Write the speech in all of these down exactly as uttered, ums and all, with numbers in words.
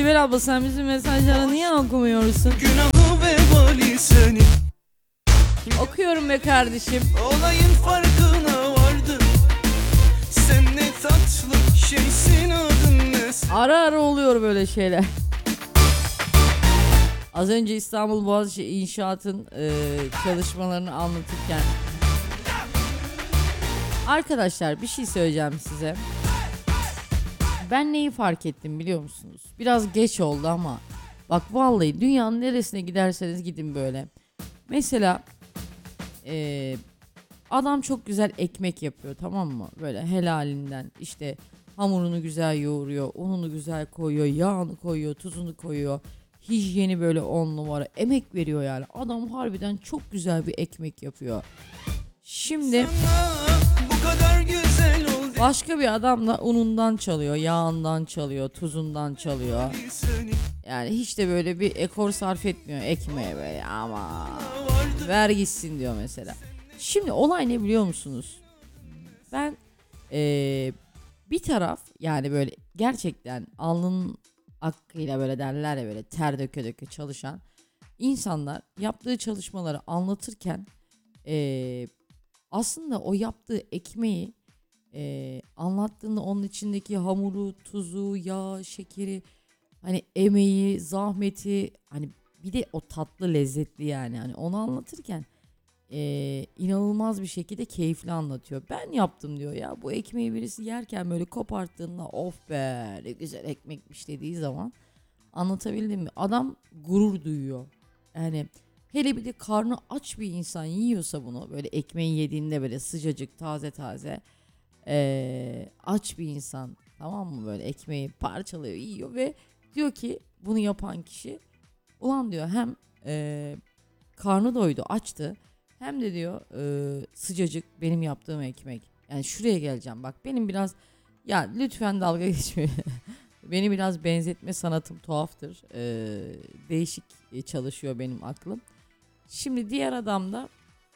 Sibel abla sen bizim mesajları niye okumuyorsun? Günahı vebali senin. Okuyorum be kardeşim. Olayın farkına vardın. Sen ne tatlı şeysin, adın ne? Ara ara oluyor böyle şeyler. Az önce İstanbul Boğaziçi İnşaat'ın e, çalışmalarını anlatırken arkadaşlar bir şey söyleyeceğim size. Ben neyi fark ettim biliyor musunuz? Biraz geç oldu ama bak vallahi dünyanın neresine giderseniz gidin böyle. Mesela e, adam çok güzel ekmek yapıyor, tamam mı? Böyle helalinden işte hamurunu güzel yoğuruyor, ununu güzel koyuyor, yağını koyuyor, tuzunu koyuyor. Hijyeni böyle on numara, emek veriyor yani. Adam harbiden çok güzel bir ekmek yapıyor. Şimdi Bu kadar güzel oldu başka bir adam da unundan çalıyor, yağından çalıyor, tuzundan çalıyor. senin. Yani hiç de böyle bir efor sarf etmiyor ekmeğe böyle, ama Vardı ver gitsin diyor mesela. Şimdi olay ne biliyor musunuz? Ben eee, bir taraf yani böyle gerçekten alnının hakkıyla böyle derler ya, böyle ter döke döke çalışan insanlar yaptığı çalışmaları anlatırken eee, aslında o yaptığı ekmeği eee, anlattığında onun içindeki hamuru, tuzu, yağ, şekeri, hani emeği, zahmeti, hani bir de o tatlı lezzetli yani, hani onu anlatırken eee, inanılmaz bir şekilde keyifli anlatıyor. Ben yaptım diyor ya, bu ekmeği birisi yerken böyle koparttığında of be ne güzel ekmekmiş dediği zaman, anlatabildim mi? Adam gurur duyuyor. Yani hele bir de karnı aç bir insan yiyorsa bunu, böyle ekmeği yediğinde böyle sıcacık taze taze, eee, aç bir insan, tamam mı, böyle ekmeği parçalıyor yiyor ve diyor ki bunu yapan kişi, ulan diyor hem eee, karnı doydu açtı, hem de diyor eee, sıcacık benim yaptığım ekmek. Yani şuraya geleceğim bak, benim biraz, ya lütfen dalga geçmeyin. Beni biraz benzetme sanatım tuhaftır. Eee, değişik çalışıyor benim aklım. Şimdi diğer adam da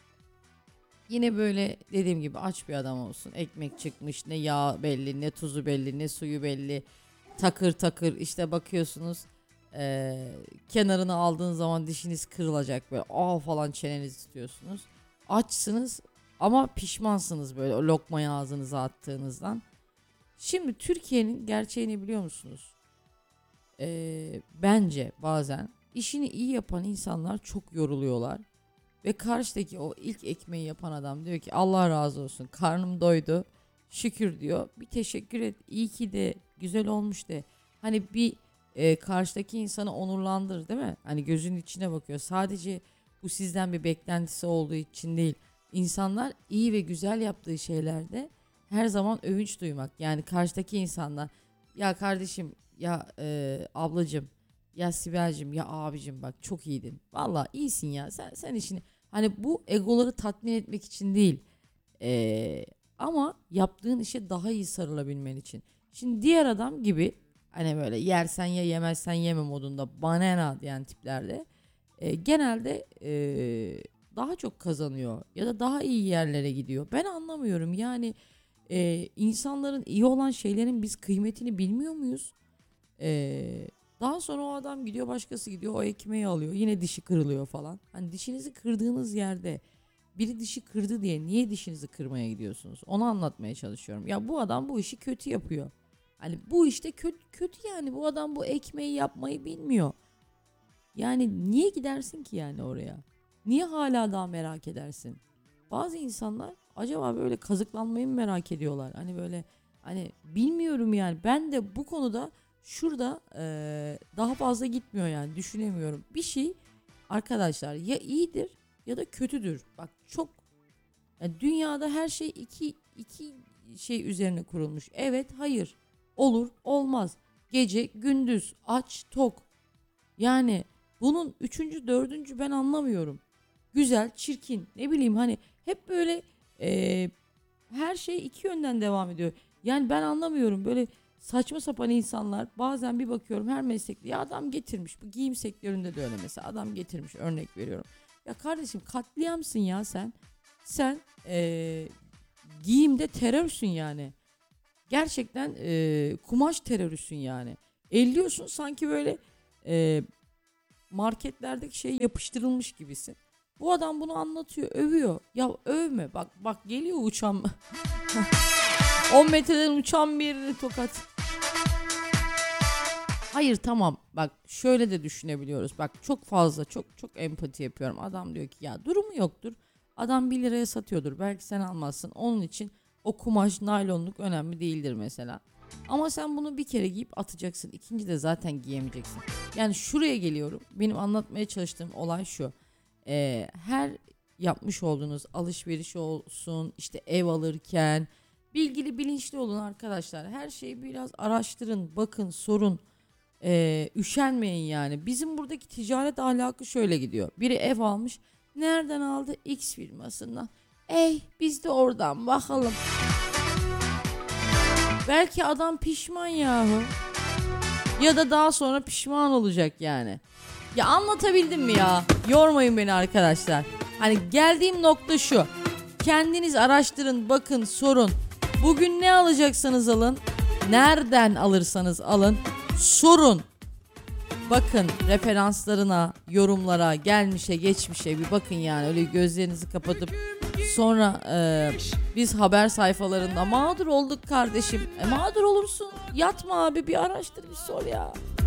yine böyle dediğim gibi aç bir adam olsun. Ekmek çıkmış, ne yağ belli, ne tuzu belli, ne suyu belli. Takır takır işte bakıyorsunuz, eee, kenarını aldığın zaman dişiniz kırılacak, böyle aa falan çenenizi tutuyorsunuz. Açsınız ama pişmansınız böyle o lokmayı ağzınıza attığınızdan. Şimdi Türkiye'nin gerçeğini biliyor musunuz? Eee, bence bazen işini iyi yapan insanlar çok yoruluyorlar. Ve karşıdaki o ilk ekmeği yapan adam diyor ki Allah razı olsun, karnım doydu şükür diyor. Bir teşekkür et, iyi ki de, güzel olmuş de. Hani bir e, karşıdaki insanı onurlandır, değil mi? Hani gözünün içine bakıyor. Sadece bu sizden bir beklentisi olduğu için değil. İnsanlar iyi ve güzel yaptığı şeylerde her zaman övünç duymak. Yani karşıdaki insanlar, ya kardeşim, ya e, ablacım, ya Sibel'cim, ya abicim bak çok iyiydin. Valla iyisin ya, sen sen işini. Hani bu egoları tatmin etmek için değil. Ee, ama yaptığın işe daha iyi sarılabilmen için. Şimdi diğer adam gibi hani böyle yersen ye yemezsen yeme modunda banana diyen tiplerde e, genelde e, daha çok kazanıyor ya da daha iyi yerlere gidiyor. Ben anlamıyorum yani, e, insanların iyi olan şeylerin biz kıymetini bilmiyor muyuz? Ee, daha sonra o adam gidiyor, başkası gidiyor, o ekmeği alıyor, yine dişi kırılıyor falan. Hani dişinizi kırdığınız yerde biri dişi kırdı diye niye dişinizi kırmaya gidiyorsunuz? Onu anlatmaya çalışıyorum. Ya bu adam bu işi kötü yapıyor. Hani bu işte kötü, kötü yani, bu adam bu ekmeği yapmayı bilmiyor. Yani niye gidersin ki yani oraya? Niye hala daha merak edersin? Bazı insanlar acaba böyle kazıklanmayı mı merak ediyorlar? Hani böyle, hani bilmiyorum yani, ben de bu konuda şurada eee, daha fazla gitmiyor yani, düşünemiyorum. Bir şey arkadaşlar ya iyidir ya da kötüdür. Bak çok, yani dünyada her şey iki iki şey üzerine kurulmuş. Evet, hayır, olur, olmaz. Gece, gündüz, aç, tok. Yani bunun üçüncü, dördüncü ben anlamıyorum. Güzel, çirkin, ne bileyim, hani hep böyle eee, her şey iki yönden devam ediyor. Yani ben anlamıyorum böyle saçma sapan insanlar. Bazen bir bakıyorum her meslekte ya adam getirmiş. Bu giyim sektöründe de öyle mesela, adam getirmiş, örnek veriyorum. Ya kardeşim katliamsın ya sen. Sen eee, giyimde terörsün yani. Gerçekten eee, kumaş terörüsün yani. Elliyorsun sanki böyle e, marketlerdeki şey yapıştırılmış gibisin. Bu adam bunu anlatıyor, övüyor. Ya övme, bak bak geliyor uçan on metreden uçan bir tokat. Hayır tamam, bak şöyle de düşünebiliyoruz. Bak çok fazla çok çok empati yapıyorum. Adam diyor ki ya durumu yoktur. Adam bir liraya satıyordur. Belki sen almazsın. Onun için o kumaş, naylonluk önemli değildir mesela. Ama sen bunu bir kere giyip atacaksın. İkinci de zaten giyemeyeceksin. Yani şuraya geliyorum. Benim anlatmaya çalıştığım olay şu. Ee, her yapmış olduğunuz alışveriş olsun, işte ev alırken bilgili bilinçli olun arkadaşlar. Her şeyi biraz araştırın, bakın, sorun. Ee, üşenmeyin yani. Bizim buradaki ticaret ahlakı şöyle gidiyor. Biri ev almış. Nereden aldı? X firmasından. Ey biz de oradan bakalım. Belki adam pişman yahu. Ya da daha sonra pişman olacak yani. Ya anlatabildim mi ya? Yormayın beni arkadaşlar. Hani geldiğim nokta şu. Kendiniz araştırın, bakın, sorun. Bugün ne alacaksanız alın. Nereden alırsanız alın. Sorun. Bakın referanslarına, yorumlara, gelmişe, geçmişe bir bakın yani. Öyle gözlerinizi kapatıp sonra e, biz haber sayfalarında mağdur olduk kardeşim. E, mağdur olursun. Yatma abi, bir araştır, bir sor ya.